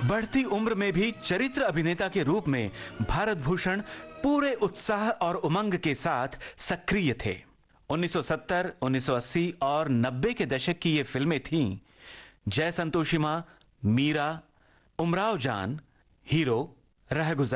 बढ़ती उम्र में भी चरित्र अभिनेता के रूप में भारत भूषण पूरे उत्साह और उमंग के साथ सक्रिय थे। 1970, 1980 और 90 के दशक की ये फिल्में थीं जय संतोषी मां, मीरा, उमराव जान, हीरो, रहगुजर।